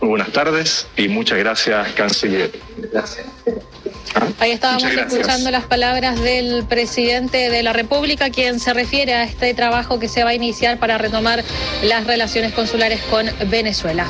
Muy buenas tardes y muchas gracias, canciller. Gracias. Ahí estábamos escuchando las palabras del presidente de la República, quien se refiere a este trabajo que se va a iniciar para retomar las relaciones consulares con Venezuela.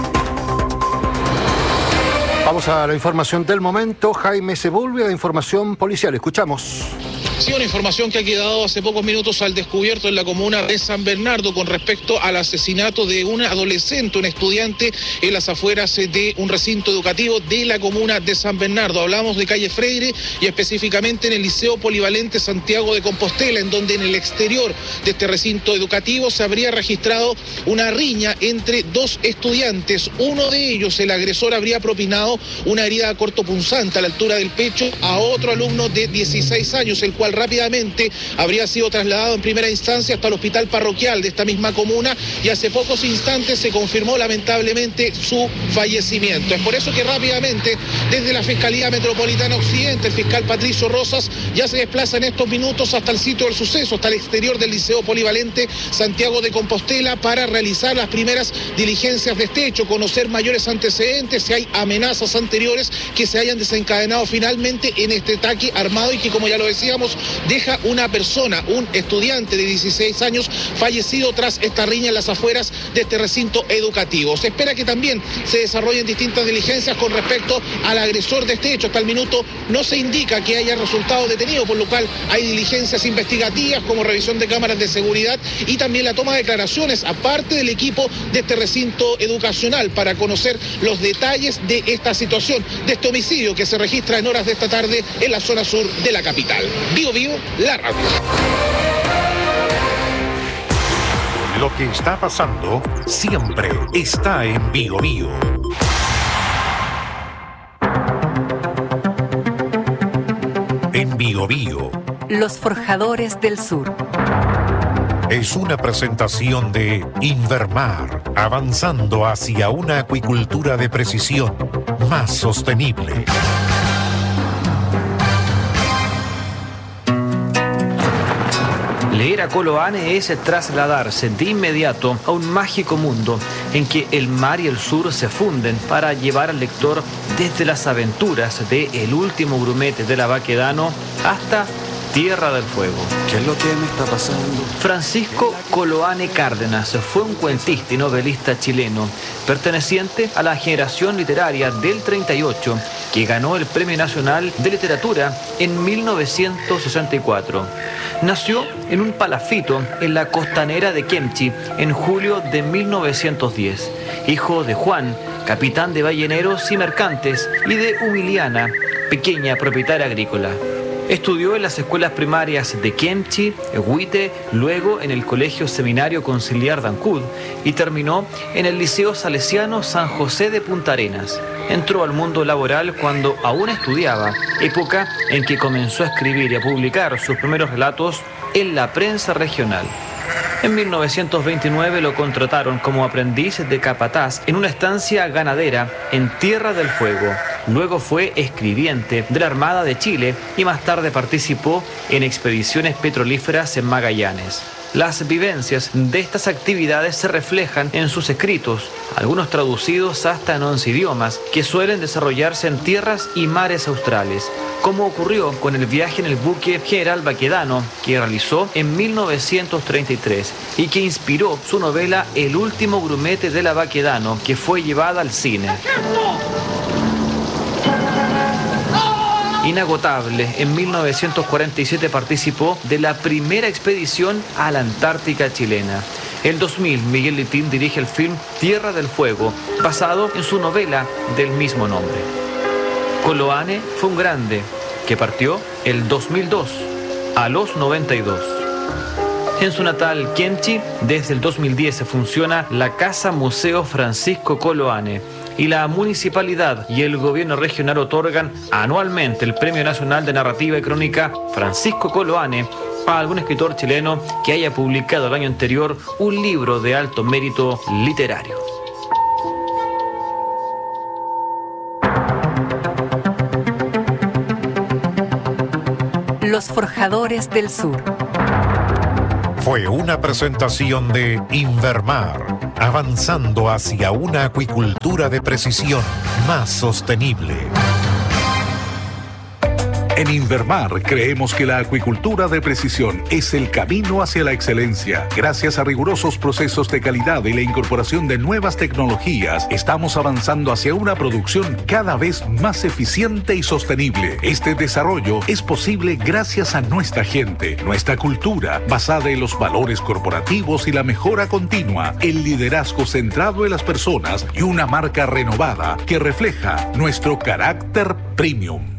Vamos a la información del momento. Jaime Sepúlveda, información policial. Escuchamos. Sí, una información que ha quedado hace pocos minutos al descubierto en la comuna de San Bernardo con respecto al asesinato de un adolescente, un estudiante en las afueras de un recinto educativo de la comuna de San Bernardo. Hablamos de calle Freire y específicamente en el Liceo Polivalente Santiago de Compostela, en donde en el exterior de este recinto educativo se habría registrado una riña entre dos estudiantes. Uno de ellos, el agresor, habría propinado una herida cortopunzante a la altura del pecho a otro alumno de 16 años, el cual rápidamente habría sido trasladado en primera instancia hasta el hospital parroquial de esta misma comuna y hace pocos instantes se confirmó lamentablemente su fallecimiento. Es por eso que rápidamente desde la Fiscalía Metropolitana Occidente el fiscal Patricio Rosas ya se desplaza en estos minutos hasta el sitio del suceso, hasta el exterior del Liceo Polivalente Santiago de Compostela para realizar las primeras diligencias de este hecho, conocer mayores antecedentes, si hay amenazas anteriores que se hayan desencadenado finalmente en este ataque armado y que, como ya lo decíamos, deja una persona, un estudiante de 16 años fallecido tras esta riña en las afueras de este recinto educativo. Se espera que también se desarrollen distintas diligencias con respecto al agresor de este hecho. Hasta el minuto no se indica que haya resultado detenido, por lo cual hay diligencias investigativas como revisión de cámaras de seguridad y también la toma de declaraciones aparte del equipo de este recinto educacional para conocer los detalles de esta situación, de este homicidio que se registra en horas de esta tarde en la zona sur de la capital. Bio, la radio. Lo que está pasando siempre está en Bio Bio. En Bio Bio. Los Forjadores del Sur. Es una presentación de Invermar, avanzando hacia una acuicultura de precisión más sostenible. Leer a Coloane es trasladarse de inmediato a un mágico mundo en que el mar y el sur se funden para llevar al lector desde las aventuras de El último grumete de la Baquedano hasta Tierra del Fuego. ¿Qué es lo que me está pasando? Francisco Coloane Cárdenas fue un cuentista y novelista chileno, perteneciente a la generación literaria del 38, que ganó el Premio Nacional de Literatura en 1964. Nació en un palafito en la costanera de Kemchi en julio de 1910, hijo de Juan, capitán de balleneros y mercantes, y de Humiliana, pequeña propietaria agrícola. Estudió en las escuelas primarias de Kemchi, Huite, luego en el Colegio Seminario Conciliar de Ancud y terminó en el Liceo Salesiano San José de Punta Arenas. Entró al mundo laboral cuando aún estudiaba, época en que comenzó a escribir y a publicar sus primeros relatos en la prensa regional. En 1929 lo contrataron como aprendiz de capataz en una estancia ganadera en Tierra del Fuego. Luego fue escribiente de la Armada de Chile y más tarde participó en expediciones petrolíferas en Magallanes. Las vivencias de estas actividades se reflejan en sus escritos, algunos traducidos hasta en 11 idiomas, que suelen desarrollarse en tierras y mares australes, como ocurrió con el viaje en el buque General Baquedano, que realizó en 1933 y que inspiró su novela El último grumete de la Baquedano, que fue llevada al cine. Inagotable, en 1947 participó de la primera expedición a la Antártica chilena. El 2000, Miguel Litín dirige el film Tierra del Fuego, basado en su novela del mismo nombre. Coloane fue un grande que partió el 2002, a los 92. En su natal Kemchi, desde el 2010 funciona la Casa Museo Francisco Coloane, y la municipalidad y el gobierno regional otorgan anualmente el Premio Nacional de Narrativa y Crónica Francisco Coloane a algún escritor chileno que haya publicado el año anterior un libro de alto mérito literario. Los Forjadores del Sur. Fue una presentación de Invermar, avanzando hacia una acuicultura de precisión más sostenible. En Invermar creemos que la acuicultura de precisión es el camino hacia la excelencia. Gracias a rigurosos procesos de calidad y la incorporación de nuevas tecnologías, estamos avanzando hacia una producción cada vez más eficiente y sostenible. Este desarrollo es posible gracias a nuestra gente, nuestra cultura, basada en los valores corporativos y la mejora continua, el liderazgo centrado en las personas y una marca renovada que refleja nuestro carácter premium.